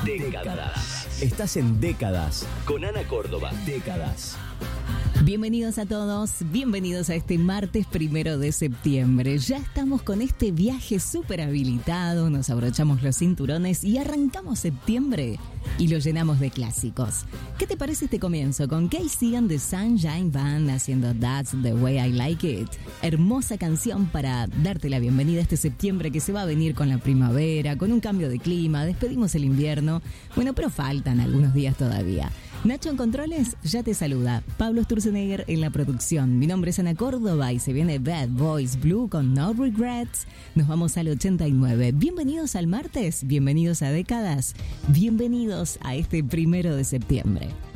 Décadas. Estás en Décadas con Ana Córdoba. Décadas. Bienvenidos a todos, bienvenidos a este martes 1 de septiembre. Ya estamos con este viaje súper habilitado, nos abrochamos los cinturones y arrancamos septiembre y lo llenamos de clásicos. ¿Qué te parece este comienzo con Casey and the Sunshine Band haciendo That's the Way I Like It? Hermosa canción para darte la bienvenida a este septiembre que se va a venir con la primavera, con un cambio de clima, despedimos el invierno, bueno, pero faltan algunos días todavía. Nacho en Controles ya te saluda, Pablo Sturzenegger en la producción. Mi nombre es Ana Córdoba y se viene Bad Boys Blue con No Regrets. Nos vamos al 89. Bienvenidos al martes, bienvenidos a Décadas, bienvenidos a este 1 de septiembre.